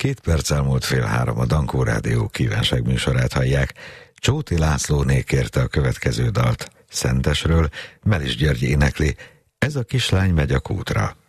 2 perc elmúlt 2:30, a Dankó Rádió kívánságműsorát hallják. Csóti Lászlóné kérte a következő dalt Szentesről, Melis György énekli, Ez a kislány megy a kútra.